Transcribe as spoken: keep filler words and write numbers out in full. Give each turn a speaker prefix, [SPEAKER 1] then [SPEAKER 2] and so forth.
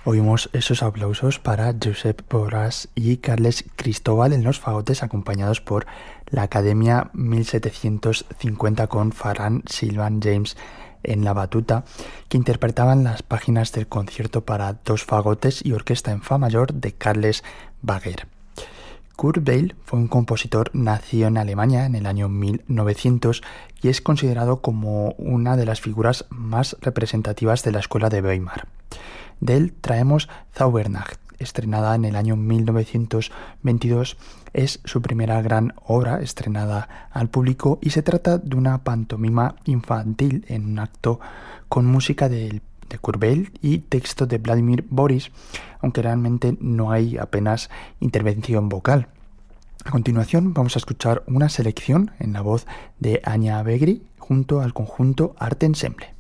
[SPEAKER 1] Oímos esos aplausos para Josep Borràs y Carles Cristóbal en los fagotes, acompañados por la Academia mil setecientos cincuenta con Ferran Silvan James en la batuta, que interpretaban las páginas del concierto para dos fagotes y orquesta en fa mayor de Carles Wager. Kurt Weill fue un compositor nacido en Alemania en el año mil novecientos y es considerado como una de las figuras más representativas de la escuela de Weimar. De él traemos Zaubernacht, estrenada en el año mil novecientos veintidós. Es su primera gran obra estrenada al público y se trata de una pantomima infantil en un acto con música de, de Kurt Weill y texto de Vladimir Boris, aunque realmente no hay apenas intervención vocal. A continuación vamos a escuchar una selección en la voz de Anya Begri junto al conjunto Art Ensemble.